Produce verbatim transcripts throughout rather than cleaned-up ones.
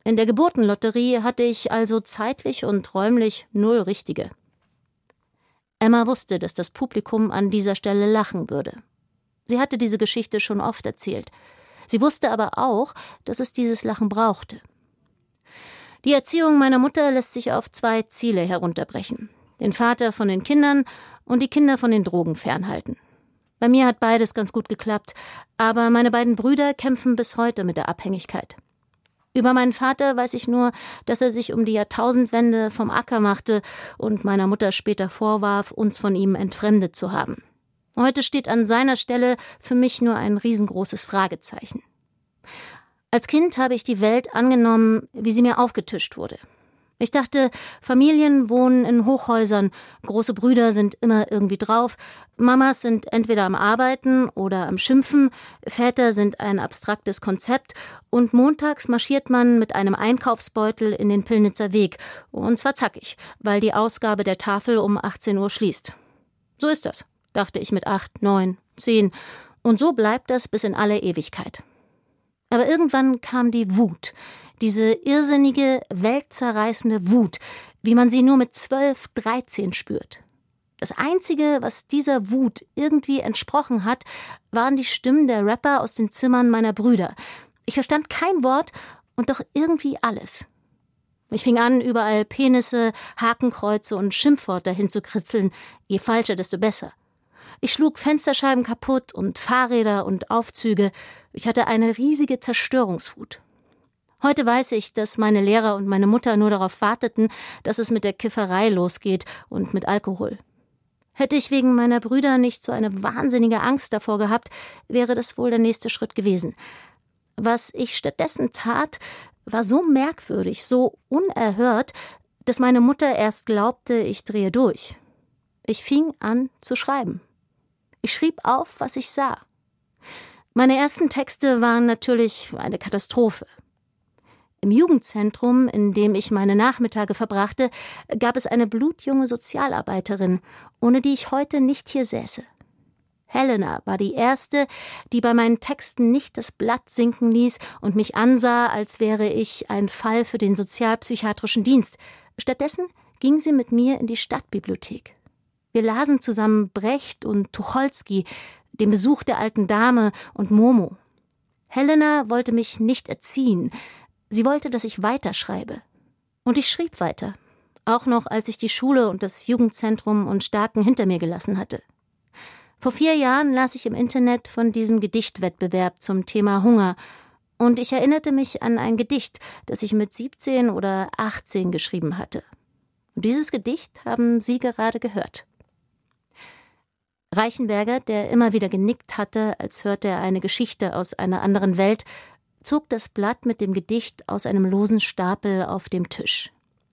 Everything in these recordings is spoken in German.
In der Geburtenlotterie hatte ich also zeitlich und räumlich null Richtige. Emma wusste, dass das Publikum an dieser Stelle lachen würde. Sie hatte diese Geschichte schon oft erzählt. Sie wusste aber auch, dass es dieses Lachen brauchte. Die Erziehung meiner Mutter lässt sich auf zwei Ziele herunterbrechen: Den Vater von den Kindern und die Kinder von den Drogen fernhalten. Bei mir hat beides ganz gut geklappt, aber meine beiden Brüder kämpfen bis heute mit der Abhängigkeit. Über meinen Vater weiß ich nur, dass er sich um die Jahrtausendwende vom Acker machte und meiner Mutter später vorwarf, uns von ihm entfremdet zu haben. Heute steht an seiner Stelle für mich nur ein riesengroßes Fragezeichen. Als Kind habe ich die Welt angenommen, wie sie mir aufgetischt wurde. Ich dachte, Familien wohnen in Hochhäusern, große Brüder sind immer irgendwie drauf, Mamas sind entweder am Arbeiten oder am Schimpfen, Väter sind ein abstraktes Konzept und montags marschiert man mit einem Einkaufsbeutel in den Pillnitzer Weg, und zwar zackig, weil die Ausgabe der Tafel um achtzehn Uhr schließt. So ist das, dachte ich mit acht, neun, zehn, und so bleibt das bis in alle Ewigkeit. Aber irgendwann kam die Wut, diese irrsinnige, weltzerreißende Wut, wie man sie nur mit zwölf, dreizehn spürt. Das Einzige, was dieser Wut irgendwie entsprochen hat, waren die Stimmen der Rapper aus den Zimmern meiner Brüder. Ich verstand kein Wort und doch irgendwie alles. Ich fing an, überall Penisse, Hakenkreuze und Schimpfwörter hinzukritzeln, je falscher, desto besser. Ich schlug Fensterscheiben kaputt und Fahrräder und Aufzüge. Ich hatte eine riesige Zerstörungswut. Heute weiß ich, dass meine Lehrer und meine Mutter nur darauf warteten, dass es mit der Kifferei losgeht und mit Alkohol. Hätte ich wegen meiner Brüder nicht so eine wahnsinnige Angst davor gehabt, wäre das wohl der nächste Schritt gewesen. Was ich stattdessen tat, war so merkwürdig, so unerhört, dass meine Mutter erst glaubte, ich drehe durch. Ich fing an zu schreiben. Ich schrieb auf, was ich sah. Meine ersten Texte waren natürlich eine Katastrophe. Im Jugendzentrum, in dem ich meine Nachmittage verbrachte, gab es eine blutjunge Sozialarbeiterin, ohne die ich heute nicht hier säße. Helena war die erste, die bei meinen Texten nicht das Blatt sinken ließ und mich ansah, als wäre ich ein Fall für den sozialpsychiatrischen Dienst. Stattdessen ging sie mit mir in die Stadtbibliothek. Wir lasen zusammen Brecht und Tucholsky, den Besuch der alten Dame und Momo. Helena wollte mich nicht erziehen. Sie wollte, dass ich weiterschreibe. Und ich schrieb weiter, auch noch als ich die Schule und das Jugendzentrum und Starken hinter mir gelassen hatte. Vor vier Jahren las ich im Internet von diesem Gedichtwettbewerb zum Thema Hunger und ich erinnerte mich an ein Gedicht, das ich mit siebzehn oder achtzehn geschrieben hatte. Und dieses Gedicht haben Sie gerade gehört. Reichenberger, der immer wieder genickt hatte, als hörte er eine Geschichte aus einer anderen Welt, zog das Blatt mit dem Gedicht aus einem losen Stapel auf dem Tisch.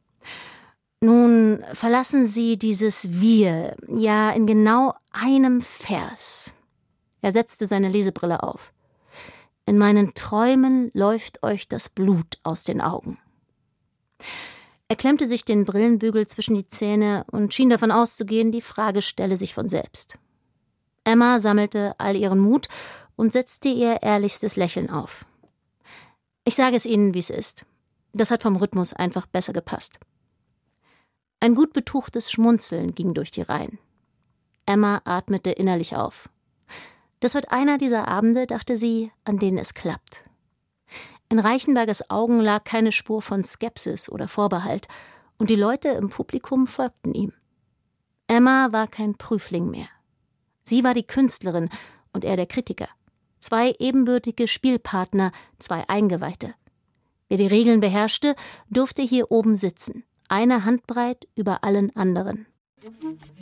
Nun verlassen Sie dieses Wir, ja in genau einem Vers. Er setzte seine Lesebrille auf. In meinen Träumen läuft euch das Blut aus den Augen. Er klemmte sich den Brillenbügel zwischen die Zähne und schien davon auszugehen, die Frage stelle sich von selbst. Emma sammelte all ihren Mut und setzte ihr ehrlichstes Lächeln auf. Ich sage es Ihnen, wie es ist. Das hat vom Rhythmus einfach besser gepasst. Ein gut betuchtes Schmunzeln ging durch die Reihen. Emma atmete innerlich auf. Das wird einer dieser Abende, dachte sie, an denen es klappt. In Reichenbergers Augen lag keine Spur von Skepsis oder Vorbehalt, und die Leute im Publikum folgten ihm. Emma war kein Prüfling mehr. Sie war die Künstlerin und er der Kritiker. Zwei ebenbürtige Spielpartner, zwei Eingeweihte. Wer die Regeln beherrschte, durfte hier oben sitzen, eine Handbreit über allen anderen.